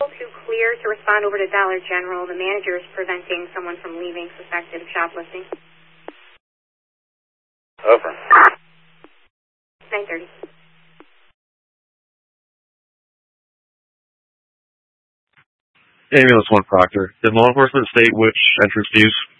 to clear to respond over to Dollar General. The manager is preventing someone from leaving suspected of shoplifting. Over. 9:30. Ambulance 1 Proctor. Did law enforcement state which entrance to use?